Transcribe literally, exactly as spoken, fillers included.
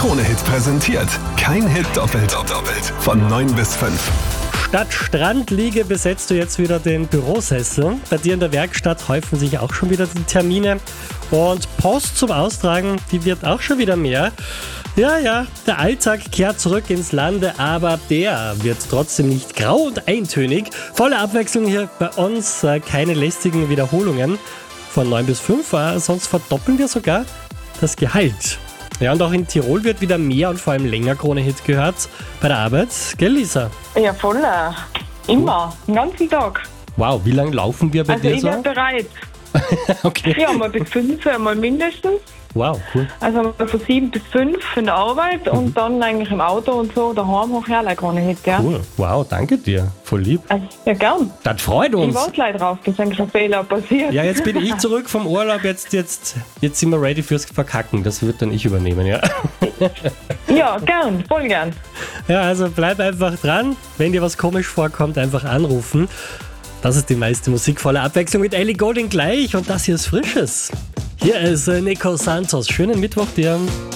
Krone-Hit präsentiert. Kein Hit doppelt. doppelt. Von neun bis fünf. Statt Strandliege besetzt du jetzt wieder den Bürosessel. Bei dir in der Werkstatt häufen sich auch schon wieder die Termine. Und Post zum Austragen, die wird auch schon wieder mehr. Ja, ja, der Alltag kehrt zurück ins Lande, aber der wird trotzdem nicht grau und eintönig. Volle Abwechslung hier bei uns, keine lästigen Wiederholungen. Von neun bis fünf, sonst verdoppeln wir sogar das Gehalt. Ja, und auch in Tirol wird wieder mehr und vor allem länger Krone-Hit gehört bei der Arbeit. Gell, Lisa? Ja, voll. Immer. Den ganzen Tag. Wow, wie lange laufen wir bei Also dir ich so? bin bereit. Okay. Ja, mal bis fünf, einmal mindestens. Wow, cool. Also mal von sieben bis fünf in der Arbeit Mhm. und dann eigentlich im Auto und so. Daheim hoch ja Krone-Hit, ja. Cool. Wow, danke dir. Voll lieb. Also, ja, gern. Das freut Ich uns. warte gleich drauf, dass eigentlich ein Fehler passiert. Ja, jetzt bin ich zurück vom Urlaub. Jetzt, jetzt, jetzt sind wir ready fürs Verkacken. Das wird dann ich übernehmen, ja. Ja, gern. Voll gern. Ja, also bleib einfach dran. Wenn dir was komisch vorkommt, einfach anrufen. Das ist die meiste musikvolle Abwechslung mit Ellie Goulding gleich. Und das hier ist Frisches. Hier ist äh, Nico Santos. Schönen Mittwoch dir.